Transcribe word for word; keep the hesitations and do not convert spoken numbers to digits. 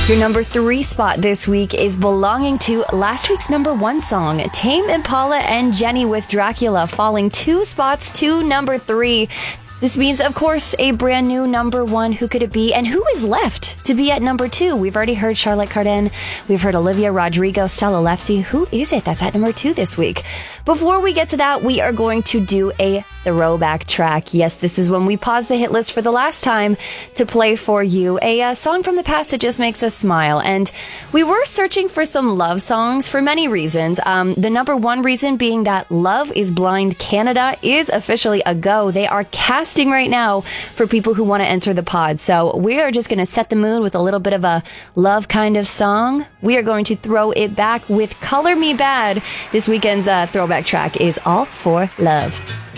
Your number three spot this week is belonging to last week's number one song, Tame Impala and Jenny with Dracula, falling two spots to number three. This means, of course, a brand new number one. Who could it be? And who is left to be at number two? We've already heard Charlotte Cardin. We've heard Olivia Rodrigo, Stella Lefty. Who is it that's at number two this week? Before we get to that, we are going to do a throwback track. Yes, this is when we pause the hit list for the last time to play for you a, a song from the past that just makes us smile. And we were searching for some love songs for many reasons. Um, the number one reason being that Love is Blind Canada is officially a go. They are casting right now for people who want to enter the pod. So we are just going to set the mood with a little bit of a love kind of song. We are going to throw it back with Color Me Bad. This weekend's uh, throwback track is All for Love.